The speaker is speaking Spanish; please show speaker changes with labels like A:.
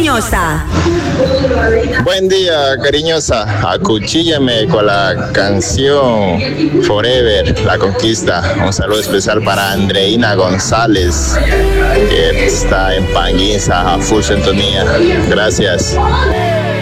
A: cariñosa.
B: Buen día, cariñosa. Acuchíllame con la canción Forever, La Conquista. Un saludo especial para Andreina González, que está en Panguinza a full sintonía. Gracias.